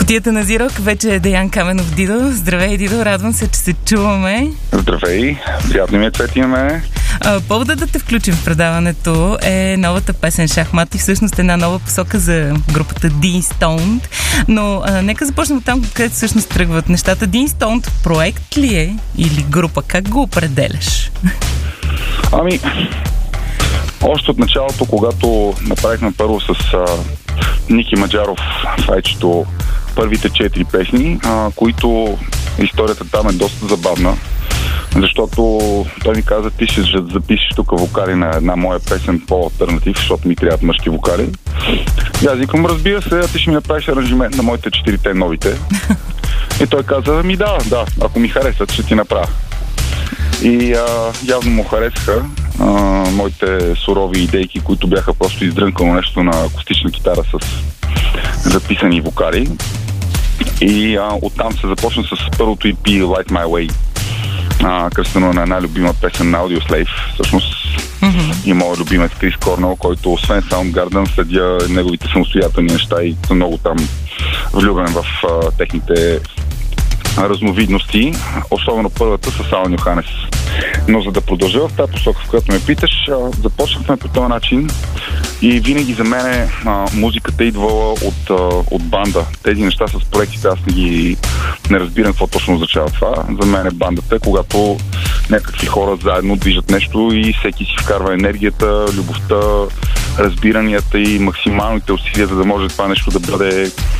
Кутията на Зирок вече е Деян Каменов. Дидо, здравей, Дидо, радвам се, че се чуваме. Здравей, приятно ми е, Цвети, на мене. Поводът да те включим в предаването е новата песен Шахмат и всъщност една нова посока за групата Dean Stoned. Но нека започнем от там, където всъщност тръгват нещата. Dean Stoned проект ли е или група? Как го определяш? Още от началото, когато направихме първо с Ники Маджаров Файчето първите 4 песни, които историята там е доста забавна, защото той ми каза: ти ще запишеш тук вокали на една моя песен по-алтернатив, защото ми трябват мъжки вокали. И аз викам: разбира се, а ти ще ми направиш аранжимент на моите 4 новите. И той каза: да, ако ми харесат, ще ти направя. И явно му харесаха моите сурови идейки, които бяха просто издрънкано нещо на акустична китара с записани вокали. И оттам се започна с първото EP Light My Way, кръстено на една любима песен на Audioslave. Всъщност и моят любимец Крис Корнел, който освен Soundgarden следя неговите самостоятелни неща и много там влюбен в техните разновидности, особено първата с Алан Йоханес. Но за да продължа в тази посока, в която ме питаш, започнахме по този начин и винаги за мен музиката идвала от банда. Тези неща с проектите аз не разбирам какво точно означава това. За мен бандата е когато някакви хора заедно движат нещо и всеки си вкарва енергията, любовта, разбиранията и максималните усилия, за да може това нещо да бъде